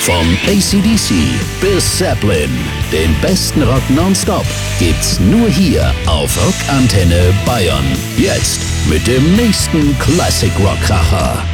Vom AC/DC bis Zeppelin, den besten Rock nonstop gibt's nur hier auf Rockantenne Bayern. Jetzt mit dem nächsten Classic Rock Kracher.